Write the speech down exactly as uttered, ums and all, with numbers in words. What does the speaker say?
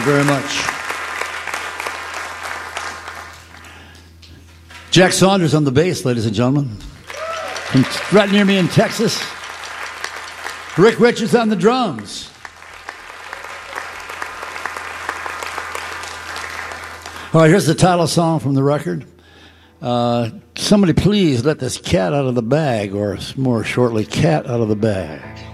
very much. Jack Saunders on the bass, ladies and gentlemen. From right near me in Texas. Rick Richards on the drums. All right, here's the title song from the record. Uh, somebody please let this cat out of the bag, or more shortly, cat out of the bag.